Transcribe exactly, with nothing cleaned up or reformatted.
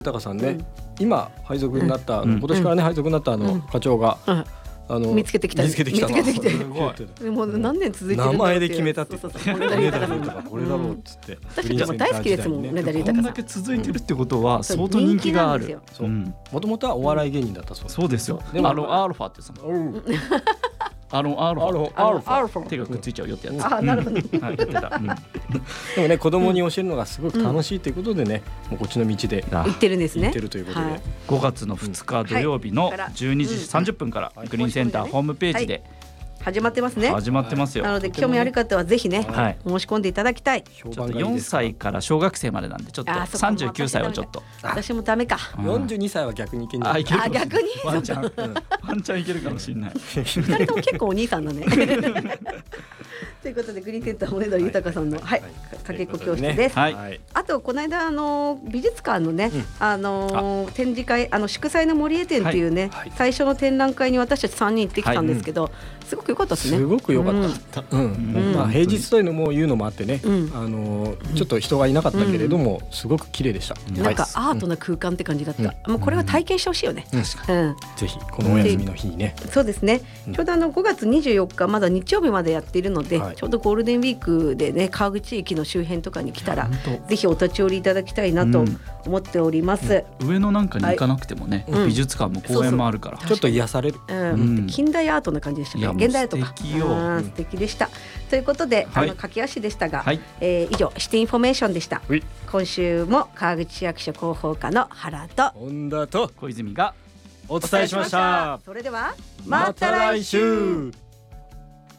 高さんね、うん、今配属になった、うん、今年からね、うん、配属になったあの、うん、課長が、うん、あの見つけてきた見つけてきた見つけてきてすごいもう何年続いてるんだって名前で決めたってそうそうそうこれだろうこれだろうっつって、うん、 私たちも大好きですもんね。ダリー高さんこんだけ続いてるってことは相当人気がある。 もともとはお笑い芸人だったそうです。 そうですよ。でもアロアルファってさアロンアルファアルファ手がくっついちゃうよってやつ。 あ、なるほど、うんはい、やってた、うん、 でもね子供に教えるのがすごく楽しいということでね、うん、もうこっちの道で行ってるんですね。 行ってるということで、はい、 ごがつのふつか土曜日のじゅうにじさんじゅっぷんからグリーンセンターホームページで、はい始まってますね。 始まってますよ。 なので興味ある方はぜひね、はい、申し込んでいただきたい。 ちょっとよんさいから小学生までなんでちょっとさんじゅうきゅうさいはちょっと私もダメか。 よんじゅうにさいは逆にいけんじゃない。 あ、逆にワンちゃん、うん、ワンちゃんいけるかもしれない。 ふたりとも結構お兄さんだね。ということでグリーンセンターおねだり豊さんの、はいはい、かけっこ教室です。はい、あとこの間あの美術館のね、うん、あのあ展示会あの祝祭の森江展っていうね、はい、最初の展覧会に私たちさんにん行ってきたんですけど、はいうん、すごく良かったですね。 すごく良かった。うんうんうんまあ、平日というのも言うのもあってね、うん、あのちょっと人がいなかったけれども、うん、すごく綺麗でした。 なんかアートな空間って感じだった。うん、もうこれは体験してほしいよね。 確かに、うん、ぜひこのお休みの日にね。 そうですね。ちょうどあのごがつにじゅうよっかまだ日曜日までやっているので、はい、ちょうどゴールデンウィークでね川口駅の周辺とかに来たらぜひお立ち寄りいただきたいなと思っております。 うん、上野なんかに行かなくてもね、はい、美術館も公園もあるから、 そうそうちょっと癒される。 うんうん、近代アートな感じでしたね。現代アートか。 素敵よ。 素敵でした。ということで、はい、あの駆け足でしたが、はいえー、以上シティインフォメーションでした。今週も川口市役所広報課の原と本田と小泉がお伝えしました。 それではまた来週。